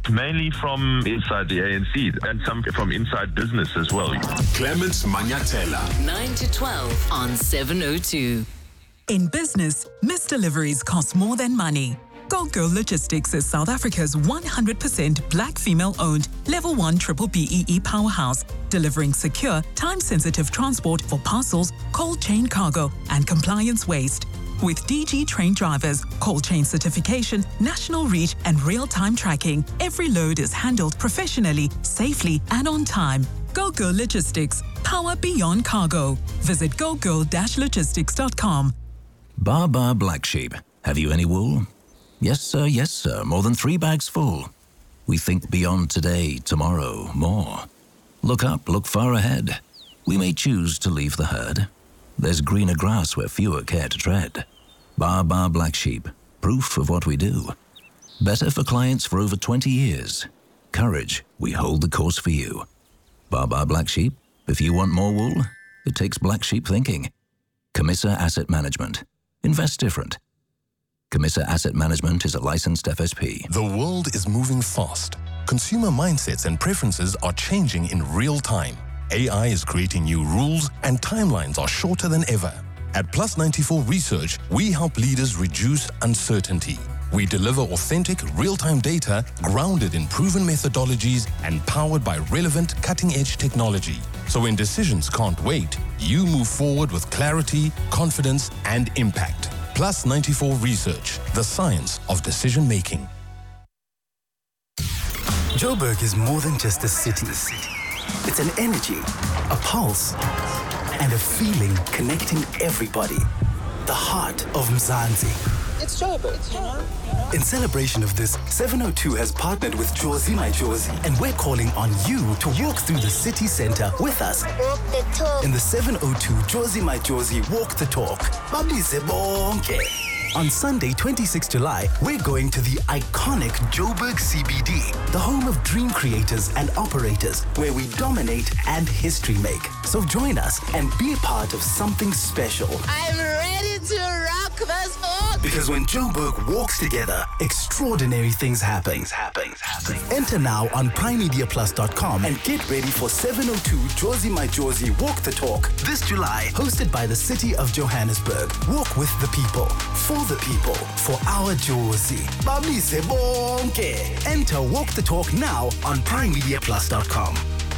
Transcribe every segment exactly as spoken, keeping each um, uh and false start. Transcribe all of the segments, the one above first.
mainly from inside the A N C and some from inside business as well. Clements Manyatela. nine to twelve on seven oh two. In business, missed deliveries cost more than money. Go Girl Logistics is South Africa's one hundred percent black female-owned Level one Triple B E E powerhouse, delivering secure, time-sensitive transport for parcels, cold chain cargo, and compliance waste. With D G trained drivers, cold chain certification, national reach, and real-time tracking, every load is handled professionally, safely, and on time. Go Girl Logistics, power beyond cargo. Visit go girl dash logistics dot com. Bar Bar Black Sheep. Have you any wool? Yes, sir, yes, sir. More than three bags full. We think beyond today, tomorrow, more. Look up, look far ahead. We may choose to leave the herd. There's greener grass where fewer care to tread. Bar Bar Black Sheep. Proof of what we do. Better for clients for over twenty years. Courage, we hold the course for you. Bar Bar Black Sheep. If you want more wool, it takes black sheep thinking. Camissa Asset Management. Invest different. Camissa Asset Management is a licensed F S P. The world is moving fast. Consumer mindsets and preferences are changing in real time. A I is creating new rules and timelines are shorter than ever. At Plus ninety-four Research, we help leaders reduce uncertainty. We deliver authentic, real-time data grounded in proven methodologies and powered by relevant, cutting-edge technology. So when decisions can't wait, you move forward with clarity, confidence, and impact. Plus ninety-four Research, the science of decision-making. Joburg is more than just a city. It's an energy, a pulse, and a feeling connecting everybody. The heart of Mzansi. It's Joburg, you know? In celebration of this, seven oh two has partnered with Jozi My Jozi, and we're calling on you to walk through the city center with us. Walk the talk. In the seven oh two Jozi My Jozi Walk the Talk. Babize bonke. On Sunday, twenty-sixth of July, we're going to the iconic Joburg C B D, the home of dream creators and operators, where we dominate and history make. So join us and be a part of something special. I'm ready to rock this book. Because when Joburg walks together, extraordinary things happen. happen, happen. Enter now on prime media plus dot com and get ready for seven oh two Jozi My Jozi Walk the Talk this July, hosted by the City of Johannesburg. Walk with the people, for the people, for our Jozi. Babize bonke. Enter Walk the Talk now on prime media plus dot com.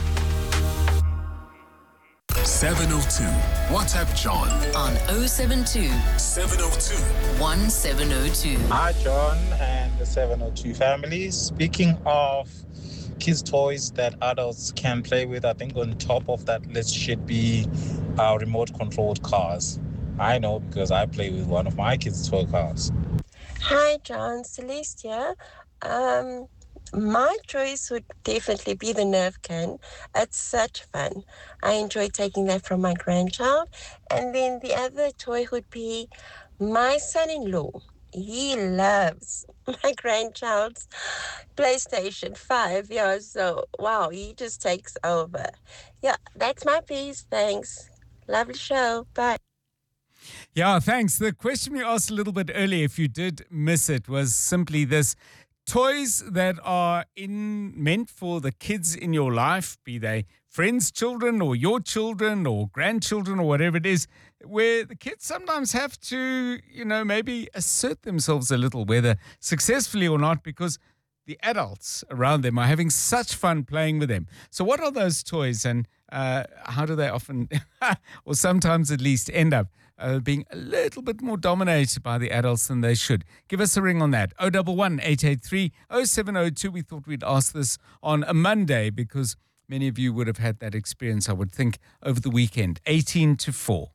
seven oh two. WhatsApp John On oh seven two, seven oh two. one seven oh two. Hi, John and the seven oh two family. Speaking of kids' toys that adults can play with, I think on top of that list should be uh, remote-controlled cars. I know because I play with one of my kids' toy cars. Hi, John. Celeste here. Um, my choice would definitely be the Nerf gun. It's such fun. I enjoy taking that from my grandchild. And then the other toy would be my son-in-law. He loves my grandchild's PlayStation five. Yeah, so, wow, he just takes over. Yeah, that's my piece. Thanks. Lovely show. Bye. Yeah, thanks. The question we asked a little bit earlier, if you did miss it, was simply this. Toys that are in meant for the kids in your life, be they friends' children or your children or grandchildren or whatever it is, where the kids sometimes have to, you know, maybe assert themselves a little, whether successfully or not, because the adults around them are having such fun playing with them. So what are those toys, and uh, how do they often, or sometimes at least, end up Uh, being a little bit more dominated by the adults than they should? Give us a ring on that. oh one one, eight eight three, oh seven oh two. We thought we'd ask this on a Monday because many of you would have had that experience, I would think, over the weekend. eighteen to four.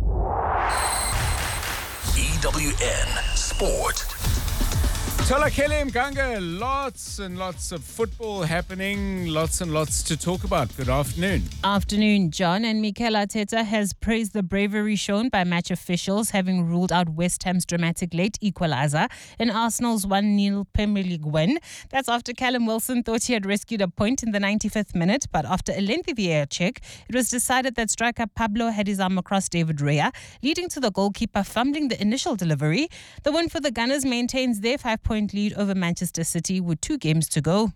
E W N Sport. Tolakele Mganga, lots and lots of football happening, lots and lots to talk about. Good afternoon. Afternoon, John. And Mikel Arteta has praised the bravery shown by match officials, having ruled out West Ham's dramatic late equaliser in Arsenal's one nil Premier League win. That's after Callum Wilson thought he had rescued a point in the ninety-fifth minute, but after a lengthy V A R check, it was decided that striker Pablo had his arm across David Raya, leading to the goalkeeper fumbling the initial delivery. The win for the Gunners maintains their five-point lead over Manchester City with two games to go.